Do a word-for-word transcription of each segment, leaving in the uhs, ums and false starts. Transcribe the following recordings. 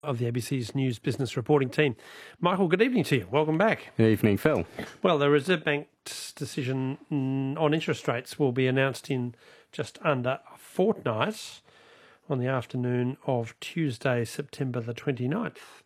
of the A B C's News Business Reporting team. Michael, good evening to you. Welcome back. Good evening, Phil. Well, the Reserve Bank's decision on interest rates will be announced in just under a fortnight on the afternoon of Tuesday, September the twenty-ninth.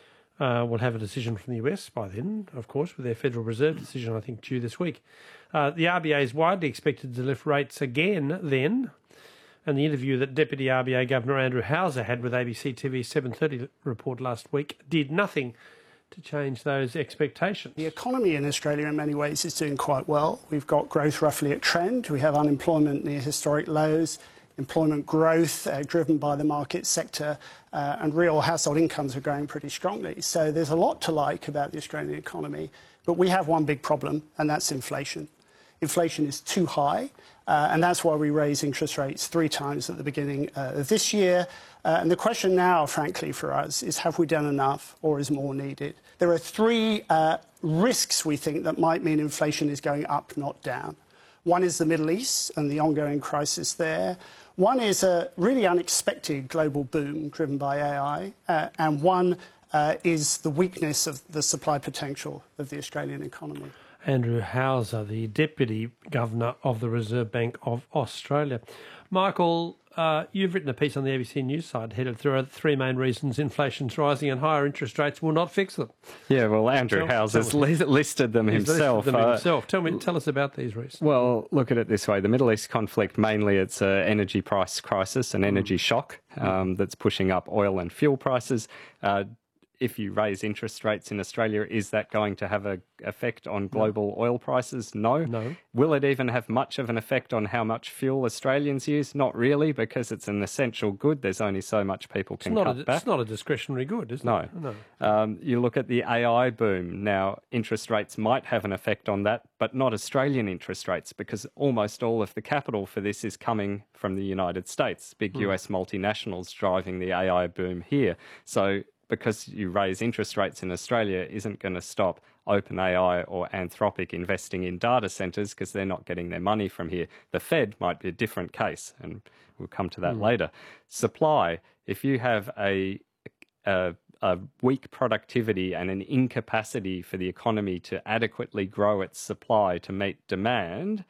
Uh, we'll have a decision from the U S by then, of course, with their Federal Reserve decision, I think, due this week. Uh, the R B A is widely expected to lift rates again then. And the interview that Deputy R B A Governor Andrew Houser had with A B C T V's seven thirty report last week did nothing to change those expectations. The economy in Australia in many ways is doing quite well. We've got growth roughly at trend. We have unemployment near historic lows, employment growth uh, driven by the market sector, uh, and real household incomes are growing pretty strongly. So there's a lot to like about the Australian economy. But we have one big problem, and that's inflation. Inflation is too high, uh, and that's why we raise interest rates three times at the beginning uh, of this year. Uh, and the question now, frankly, for us is, have we done enough or is more needed? There are three uh, risks, we think, that might mean inflation is going up, not down. One is the Middle East and the ongoing crisis there. One is a really unexpected global boom driven by A I. Uh, and one uh, is the weakness of the supply potential of the Australian economy. Andrew Houser, the Deputy Governor of the Reserve Bank of Australia. Michael, uh, you've written a piece on the A B C News site headed through three main reasons inflation's rising and higher interest rates will not fix them. Yeah, well, Andrew Houser's li- listed them He's himself. Listed them uh, himself. Tell me, tell us about these reasons. Well, look at it this way. The Middle East conflict, mainly it's an energy price crisis, an energy mm. shock um, that's pushing up oil and fuel prices. Uh, If you raise interest rates in Australia, is that going to have an effect on global no. oil prices? No. No. Will it even have much of an effect on how much fuel Australians use? Not really, because it's an essential good. There's only so much people can it's not cut a, back. It's not a discretionary good, is no. it? No. Um, you look at the A I boom. Now, interest rates might have an effect on that, but not Australian interest rates, because almost all of the capital for this is coming from the United States. Big mm. U S multinationals driving the A I boom here. So because you raise interest rates in Australia isn't going to stop OpenAI or Anthropic investing in data centres because they're not getting their money from here. The Fed might be a different case, and we'll come to that mm. later. Supply, if you have a, a, a weak productivity and an incapacity for the economy to adequately grow its supply to meet demand,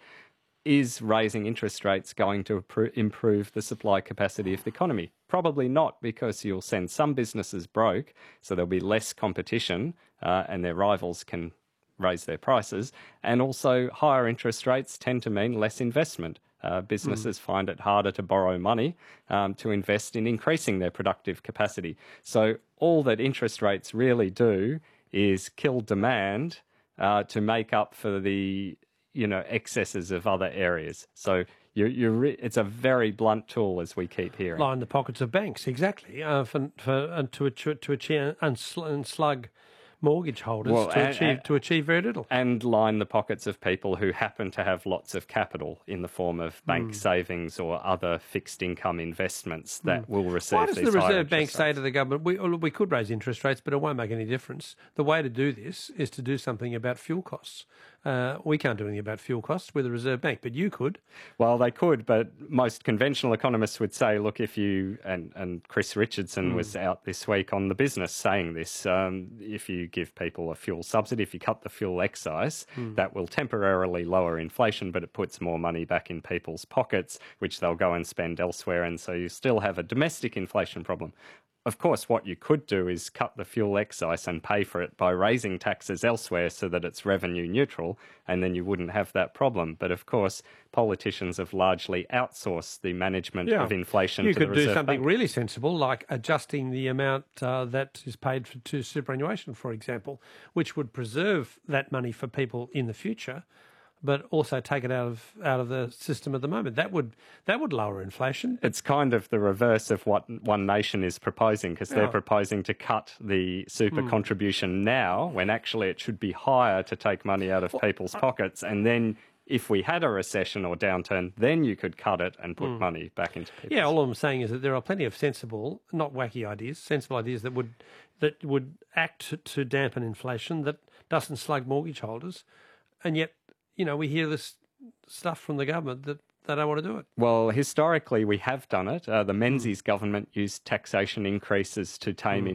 is raising interest rates going to improve the supply capacity of the economy? Probably not, because you'll send some businesses broke, so there'll be less competition uh, and their rivals can raise their prices. And also higher interest rates tend to mean less investment. Uh, businesses mm. find it harder to borrow money um, to invest in increasing their productive capacity. So all that interest rates really do is kill demand uh, to make up for the you know, excesses of other areas. So you're, you're re- it's a very blunt tool, as we keep hearing. Line the pockets of banks, exactly, uh, for, for, uh, to, to achieve and slug mortgage holders well, to, and, achieve, and, to achieve very little. And line the pockets of people who happen to have lots of capital in the form of bank mm. savings or other fixed income investments that mm. will receive Why does these the Reserve Bank rates? say to the government, we, we could raise interest rates, but it won't make any difference? The way to do this is to do something about fuel costs. Uh, we can't do anything about fuel costs with the Reserve Bank, but you could. Well, they could, but most conventional economists would say, look, if you, and, and Chris Richardson mm. was out this week on The Business saying this, um, if you give people a fuel subsidy, if you cut the fuel excise, mm. that will temporarily lower inflation, but it puts more money back in people's pockets, which they'll go and spend elsewhere, and so you still have a domestic inflation problem. Of course, what you could do is cut the fuel excise and pay for it by raising taxes elsewhere so that it's revenue neutral, and then you wouldn't have that problem. But of course, politicians have largely outsourced the management yeah. of inflation you to the could Reserve do something Bank. really sensible, like adjusting the amount uh, that is paid for, to superannuation, for example, which would preserve that money for people in the future, but also take it out of out of the system at the moment. That would that would lower inflation. It's kind of the reverse of what One Nation is proposing, because they're oh. proposing to cut the super mm. contribution now, when actually it should be higher to take money out of well, people's I, pockets. And then if we had a recession or downturn, then you could cut it and put mm. money back into people's. Yeah, all I'm saying is that there are plenty of sensible, not wacky ideas, sensible ideas that would that would act to, to dampen inflation, that doesn't slug mortgage holders, and yet, you know, we hear this stuff from the government that they don't want to do it. Well, historically, we have done it. Uh, the Menzies mm. government used taxation increases to tame mm.